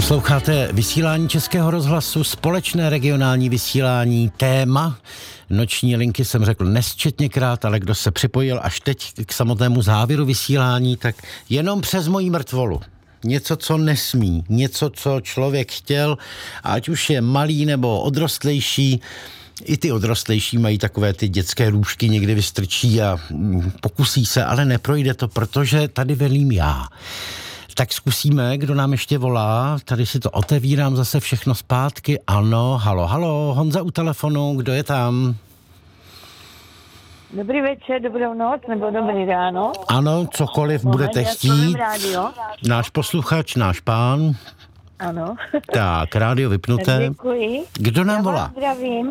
Posloucháte vysílání Českého rozhlasu, společné regionální vysílání, téma. Noční linky jsem řekl nesčetněkrát, ale kdo se připojil až teď k samotnému závěru vysílání, tak jenom přes moji mrtvolu. Něco, co nesmí, něco, co člověk chtěl, ať už je malý nebo odrostlejší. I ty odrostlejší mají takové ty dětské růžky, někdy vystrčí a pokusí se, ale neprojde to, protože tady velím já. Tak zkusíme, kdo nám ještě volá. Tady si to otevírám zase všechno zpátky. Ano, halo, Honza u telefonu, kdo je tam? Dobrý večer, dobrou noc nebo dobrý ráno. Ano, cokoliv budete chtít. Náš posluchač, náš pán. Ano. Tak, rádio vypnuté. Děkuji. Kdo nám volá? Já vás zdravím.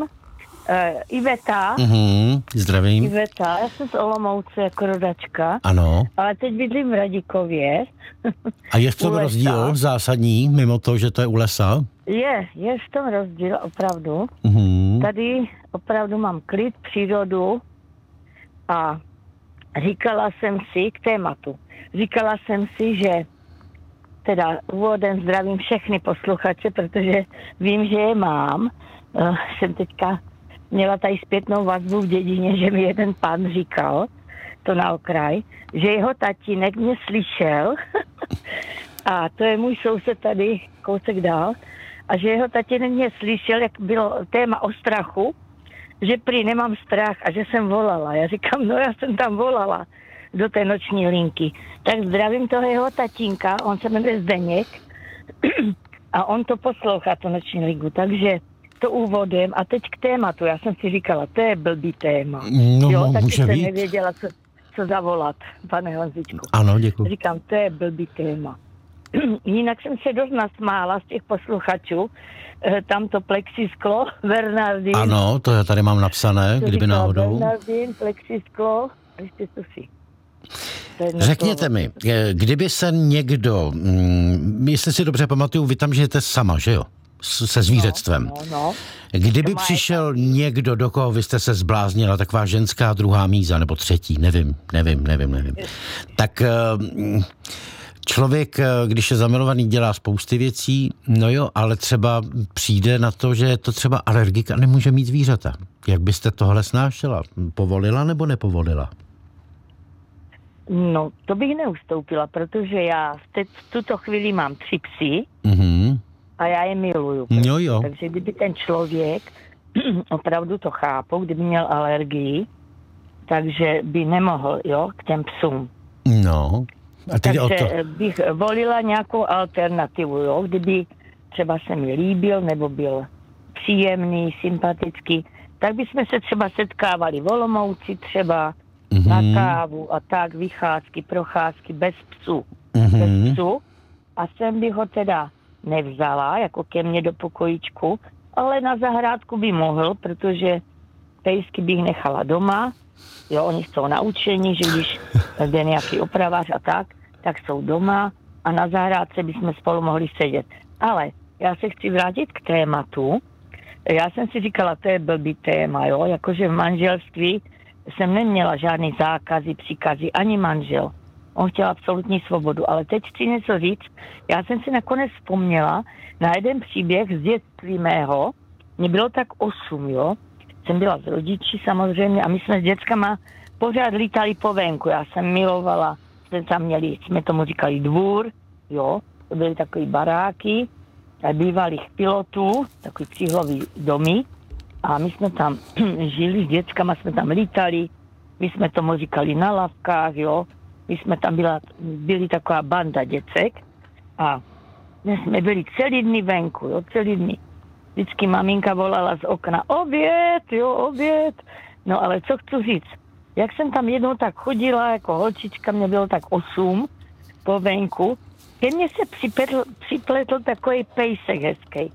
Iveta. Zdravím. Iveta, já jsem z Olomouce jako rodačka. Ano. Ale teď bydlím v Radikově. A je v tom rozdíl zásadní, mimo to, že to je u lesa? Je v tom rozdíl, opravdu. Tady opravdu mám klid, přírodu a říkala jsem si k tématu. Říkala jsem si, že teda úvodem zdravím všechny posluchače, protože vím, že je mám. Jsem teďka měla tady zpětnou vazbu v dědině, že mi jeden pán říkal, to na okraj, že jeho tatínek mě slyšel a to je můj soused tady kousek dál a že jeho tatínek mě slyšel, jak bylo téma o strachu, že prý nemám strach a že jsem volala. Já říkám, no já jsem tam volala do té noční linky. Tak zdravím toho jeho tatínka, on se jmenuje Zdeněk a on to poslouchá, tu noční linku, takže to úvodem a teď k tématu. Já jsem si říkala, to je blbý téma. No, jo, taky může jsem být. nevěděla, co zavolat, pane Honzičku. Ano, děkuji. Říkám, to je blbý téma. Jinak jsem se dost nasmála z těch posluchačů. Tamto plexisklo, Bernardín. Ano, to já tady mám napsané, kdyby náhodou. Bernardín, plexisklo, ještě to si. Řekněte mi, kdyby se někdo, jestli si dobře pamatuju, vy tam žijete sama, že jo? Se zvířectvem. No. Kdyby přišel někdo, do koho vy jste se zbláznila, taková ženská druhá míza, nebo třetí, nevím. Tak člověk, když je zamilovaný, dělá spousty věcí, no jo, ale třeba přijde na to, že je to třeba alergik a nemůže mít zvířata. Jak byste tohle snášela? Povolila nebo nepovolila? No, to bych neustoupila, protože já v tuto chvíli mám 3 psy, a já je miluju. Jo. Takže kdyby ten člověk opravdu to chápal, kdyby měl alergii, takže by nemohl, jo, k těm psům. No. A takže bych volila nějakou alternativu, jo, kdyby třeba se mi líbil, nebo byl příjemný, sympatický, tak bychom se třeba setkávali v Olomouci třeba na kávu a tak, vycházky, procházky bez psů. Bez psů. A sem bych ho teda nevzala, jako ke mně do pokojíčku, ale na zahrádku by mohl, protože pejsky bych nechala doma. Jo, oni jsou naučení, že když jde nějaký opravář a tak jsou doma a na zahrádce bychom spolu mohli sedět. Ale já se chci vrátit k tématu. Já jsem si říkala, to je blbý téma, jo, jakože v manželství jsem neměla žádný zákazy, příkazy, ani manžel. On chtěl absolutní svobodu, ale teď chci něco říct. Já jsem si nakonec vzpomněla na jeden příběh z dětství mého. Mně bylo tak 8, jo. Jsem byla s rodiči samozřejmě a my jsme s dětskama pořád lítali po venku. Já jsem milovala, jsme tomu říkali dvůr, jo. To byly takový baráky bývalých pilotů, takový cihlový domy. A my jsme tam žili s dětskama, jsme tam lítali. My jsme tomu říkali na lavkách, jo. My jsme tam byli taková banda děcek a my jsme byli celý dny venku, jo, celý dny. Vždycky maminka volala z okna, oběd. No ale co chci říct, jak jsem tam jednou tak chodila, jako holčička, mě bylo tak 8 po venku, ke mně se připletl takový pejsek hezký.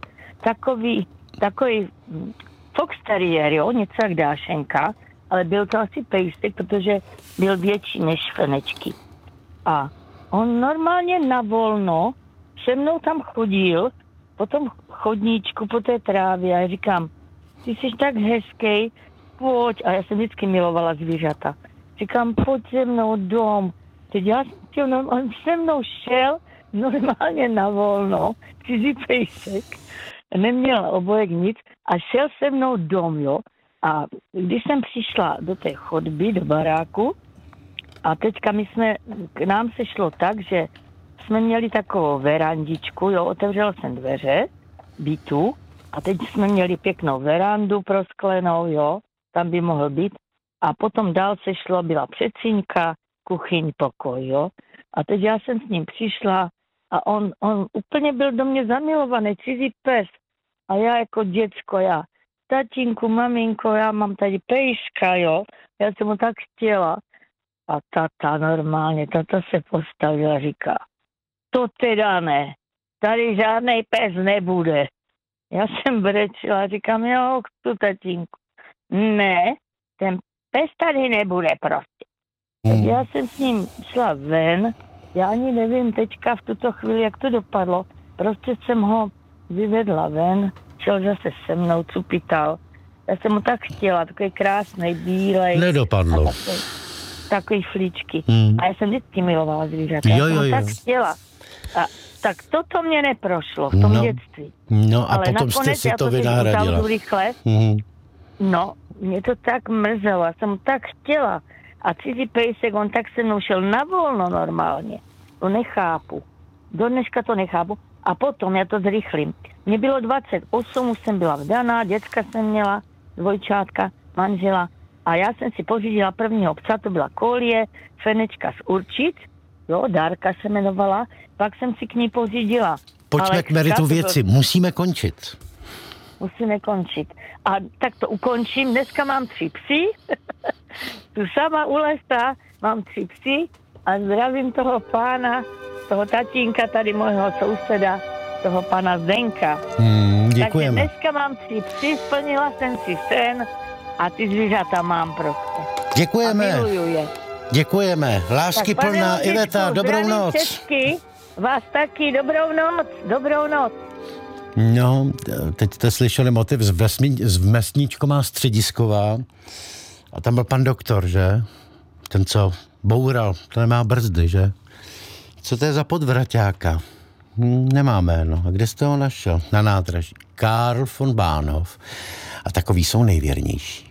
Takový fox terrier, jo, něco jak dášenka, ale byl to asi pejsek, protože byl větší než fenečky. A on normálně na volno se mnou tam chodil po tom chodníčku, po té trávě a já říkám, ty jsi tak hezký, pojď. A já jsem vždycky milovala zvířata. Říkám, pojď se mnou dom. Teď on se mnou šel normálně na volno, cizí pejsek, neměl obojek nic a šel se mnou dom, jo. A když jsem přišla do té chodby, do baráku, a teďka k nám se šlo tak, že jsme měli takovou verandičku, jo, otevřela jsem dveře bytu a teď jsme měli pěknou verandu prosklenou, jo, tam by mohl být. A potom dál se šlo, byla předsíňka, kuchyň, pokoj, jo. A teď já jsem s ním přišla a on úplně byl do mě zamilovaný, cizí pes. A já jako děcko, tatínku, maminko, já mám tady pejska, jo. Já jsem mu tak chtěla. A tata normálně, tata se postavila a říká, to teda ne, tady žádnej pes nebude. Já jsem brečela, říkám, jo, tu tatínku. Ne, ten pes tady nebude prostě. Tak já jsem s ním šla ven, já ani nevím teďka v tuto chvíli, jak to dopadlo. Prostě jsem ho vyvedla ven, šel zase se mnou, cupital. Já jsem ho tak chtěla, takový krásný, bílej. Nedopadlo. Takový flíčky. A já jsem vždycky milovala zvířata. Jo. Já jsem ho tak chtěla. A tak toto mě neprošlo v tom dětství. No a ale potom jste si to vynahradila. Rychle. No, mě to tak mrzelo. Já jsem ho tak chtěla. A cizí pejsek, on tak se mnou šel na volno normálně. To nechápu. Do dneška to nechápu. A potom, já to zrychlím. Mně bylo 28, už jsem byla vdaná, děcka jsem měla, dvojčátka, manžela. A já jsem si pořídila prvního psa, to byla Kolie, Fenečka z Určic, jo, Dárka se jmenovala, pak jsem si k ní pořídila. Pojďme k meritu věci, musíme končit. Musíme končit. A tak to ukončím, dneska mám 3 psy, tu sama u lesa, mám 3 psy a zdravím toho pána, toho tatínka, tady mojho souseda, toho pana Zdenka. Děkujeme. Takže dneska mám 3 psy, splnila jsem si sen a ty zvířata mám prostě. Děkujeme. A miluju je. Děkujeme. Lásky plná Iveta, dobrou noc. Česky, vás taky, dobrou noc. No, teď jste slyšeli motiv z Vesničková Středisková a tam byl pan doktor, že? Ten, co boural, to nemá brzdy, že? Co to je za podvraťáka? Nemá jméno. A kde jste ho našel? Na nádraží. Karl von Bahnhof. A takový jsou nejvěrnější.